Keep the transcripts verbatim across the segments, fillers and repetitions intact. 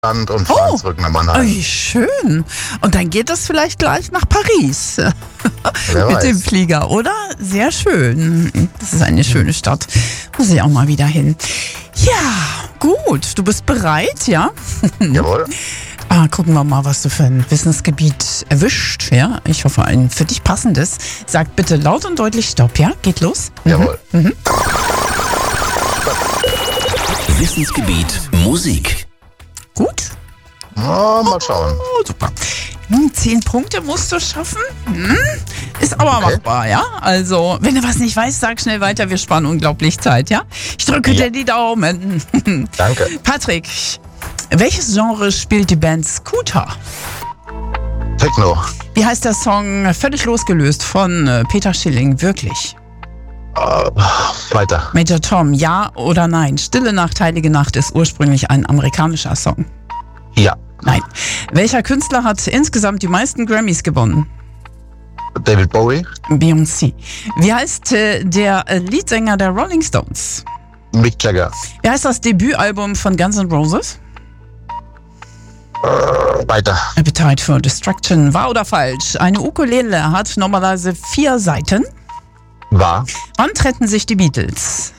und fahren Oh, zurück nach oh, Mannheim. wie schön. Und dann geht es vielleicht gleich nach Paris Wer mit weiß. dem Flieger, oder? Sehr schön. Das ist eine schöne Stadt. Muss ich auch mal wieder hin. Ja, gut. Du bist bereit, ja? Jawohl. Ah, gucken wir mal, was du für ein Wissensgebiet erwischt. Ja, ich hoffe, ein für dich passendes. Sag bitte laut und deutlich Stopp, ja? Geht los. Mhm. Jawohl. Wissensgebiet Musik. Gut. Oh, mal schauen. Oh, super. Hm, zehn Punkte musst du schaffen. Hm, ist aber Okay. machbar, ja? Also, wenn du was nicht weißt, sag schnell weiter. Wir sparen unglaublich Zeit, ja? Ich drücke Ja. dir die Daumen. Danke. Patrick, welches Genre spielt die Band Scooter? Techno. Wie heißt der Song Völlig losgelöst von äh, Peter Schilling? Wirklich? Äh, weiter. Major Tom, ja oder nein? Stille Nacht, Heilige Nacht ist ursprünglich ein amerikanischer Song. Ja. Nein. Welcher Künstler hat insgesamt die meisten Grammys gewonnen? David Bowie. Beyoncé. Wie heißt äh, der äh, Leadsänger der Rolling Stones? Mick Jagger. Wie heißt das Debütalbum von Guns N' Roses? Äh, weiter. Appetite for Destruction. Wahr oder falsch? Eine Ukulele hat normalerweise vier Saiten. War Wann trennten sich die Beatles?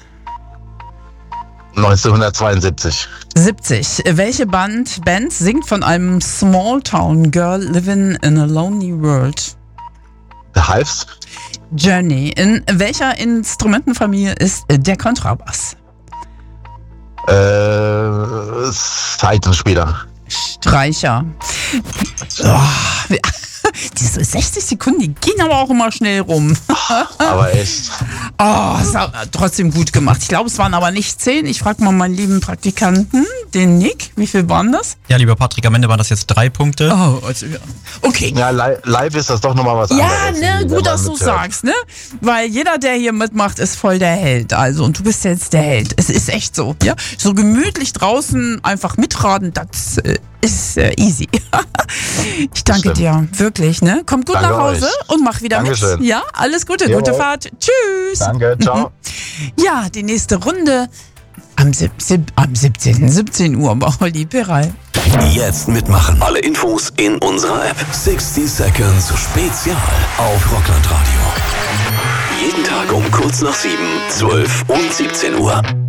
neunzehnhundertzweiundsiebzig. siebzig. Welche Band, Band singt von einem Small Town Girl Living in a Lonely World? The Hives. Journey. In welcher Instrumentenfamilie ist der Kontrabass? Äh, Seitenspieler. Streicher. Oh, diese sechzig Sekunden, die gehen aber auch immer schnell rum. Aber echt. Oh, es hat trotzdem gut gemacht. Ich glaube, es waren aber nicht zehn. Ich frage mal meinen lieben Praktikanten, den Nick, wie viel waren das? Ja, lieber Patrick, am Ende waren das jetzt drei Punkte. Oh, also, ja. Okay. Ja, li live ist das doch nochmal was Ja, anderes. ne, wenn gut, man dass du mithört. sagst, ne? Weil jeder, der hier mitmacht, ist voll der Held. Also, und du bist jetzt der Held. Es ist echt so, ja? So gemütlich draußen einfach mitraten, das äh, ist äh, easy. Ich danke Stimmt. dir, wirklich, ne? Kommt gut Danke nach Hause euch. und mach wieder Dankeschön. mit. Ja, alles Gute, Jawohl. gute Fahrt. Tschüss. Danke, ciao. Ja, die nächste Runde am, sieb- sieb- am siebzehnten siebzehn Uhr bei Holly Peral. Jetzt mitmachen. Alle Infos in unserer App. sechzig Seconds Spezial auf Rockland Radio. Jeden Tag um kurz nach sieben, zwölf und siebzehn Uhr.